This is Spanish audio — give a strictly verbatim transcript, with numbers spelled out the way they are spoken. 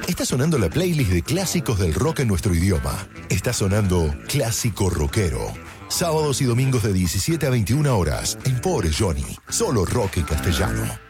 Está sonando la playlist de clásicos del rock en nuestro idioma. Está sonando Clásico Rockero. Sábados y domingos de diecisiete a veintiuna horas en Pobre Johnny. Solo rock en castellano.